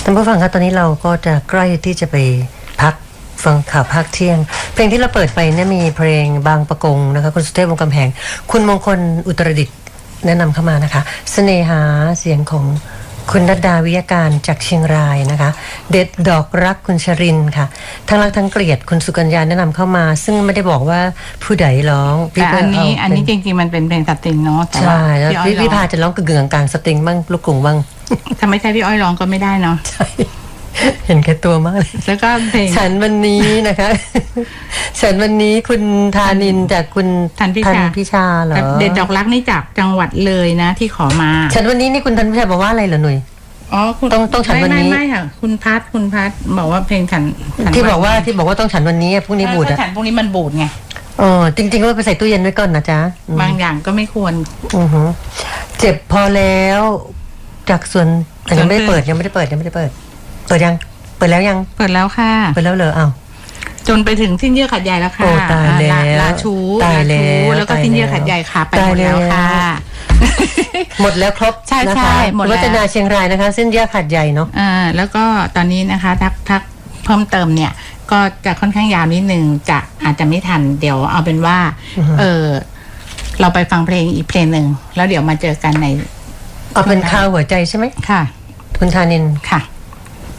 ท่านผู้ฟังครับตอนนี้เราก็จะใกล้ที่จะไปพักฟังข่าวภาคเที่ยงเพลงที่เราเปิดไปเนี่ยมีเพลงบางประกงนะคะคุณสุเทพวงศ์กำแหงคุณมงคลอุตรดิตถ์แนะนำเข้ามานะคะเสน่หาเสียงของคุณนัดดาวิยการจากเชียงรายนะคะเด็ดดอกรักคุณชรินค่ะทั้งรักทั้งเกลียดคุณสุกัญญาแนะนำเข้ามาซึ่งไม่ได้บอกว่าผู้ใดร้องแต่อันนี้จริงๆมันเป็นเพลงสตริงเนาะใช่แล้วพี่พาจะร้องกึ่งกลางสตริงบ้างลูกกรุงบ้างถ้าไม่ใช่พี่อ้อยร้องก็ไม่ได้เนาะใช่เห็นแค่ตัวมากเลยแล้วก็เพลงฉันวันนี้นะคะฉันวันนี้คุณธานินจากคุณทันพิชาเหรอเด็ดดอกรักนี่จากจังหวัดเลยนะที่ขอมาฉันวันนี้นี่คุณทันพิชาบอกว่าอะไรเหรอหนุ่ยอ๋อคุณต้องฉันวันนี้ไม่ค่ะคุณพัดบอกว่าเพลงฉันที่บอกว่าต้องฉันวันนี้พรุ่งนี้บูดอะฉันพรุ่งนี้มันบูดไงอ๋อจริงๆว่าไปใส่ตู้เย็นไว้ก่อนนะจ๊ะบางอย่างก็ไม่ควรเจ็บพอแล้วจากส่วนยังไม่ได้เปิดเปิดยังเปิดแล้วยังเปิดแล้วค่ะเปิดแล้วเหรออ้าวจนไปถึงสิ้นเยื่อขัดใยแล้วค่ะตายแล้วลาชูแล้วก็สิ้นเยื่อขัดใยค่ะไปหมดแล้วค่ะหมดแล้วครบใช่หมดแล้ววัฒนาเชียงรายนะคะสิ้นเยื่อขัดใยเนาะแล้วก็ตอนนี้นะคะทักเพิ่มเติมเนี่ยก็จะค่อนข้างยาวนิดนึงอาจจะไม่ทันเดี๋ยวเอาเป็นว่าเราไปฟังเพลงอีกเพลงหนึ่งแล้วเดี๋ยวมาเจอกันในเอาเป็นข่าวหัวใจใช่ไหมค่ะคุณธานินค่ะ